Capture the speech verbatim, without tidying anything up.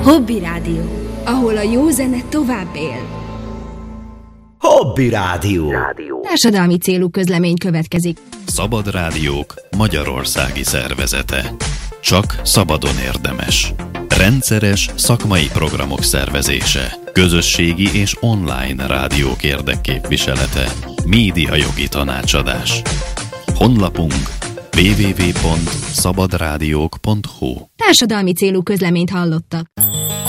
Hobby Rádió, ahol a jó zene tovább él. Hobby Rádió. Társadalmi célú közlemény következik. Szabad Rádiók Magyarországi Szervezete. Csak szabadon érdemes. Rendszeres szakmai programok szervezése. Közösségi és online rádiók érdekképviselete. Médiajogi tanácsadás. Honlapunk double-u double-u double-u pont szabadrádiók pont hu. Társadalmi célú közleményt hallottak.